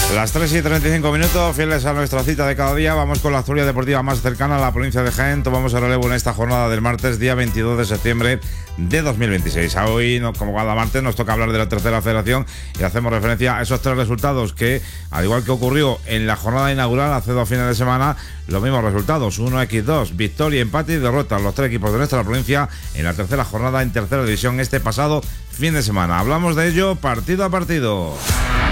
Las 3:35, fieles a nuestra cita de cada día, vamos con la actualidad deportiva más cercana a la provincia de Jaén. Tomamos el relevo en esta jornada del martes, día 22 de septiembre de 2026. Hoy, como cada martes, nos toca hablar de la tercera federación y hacemos referencia a esos tres resultados que, al igual que ocurrió en la jornada inaugural hace 2 fines de semana, los mismos resultados, 1x2, victoria, empate y derrota, los 3 equipos de nuestra provincia en la tercera jornada en tercera división este pasado fin de semana. Hablamos de ello partido a partido.